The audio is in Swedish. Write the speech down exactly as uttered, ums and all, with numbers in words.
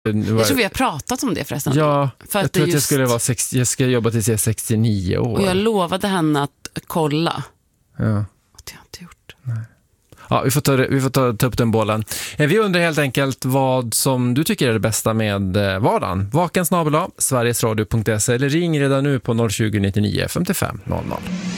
Jag tror vi har pratat om det förresten. Ja, för jag att tror just... att jag skulle vara sex, jag ska jobba tills jag är sextionio år. Och jag lovade henne att kolla. Ja. Och det har jag inte gjort. Nej. Ja, vi får, ta, vi får ta, ta upp den bollen. Vi undrar helt enkelt vad som du tycker är det bästa med vardagen. Vaken snabel-a, sverigesradio punkt se eller ring redan nu på noll tjugo nittionio femtiofem noll noll.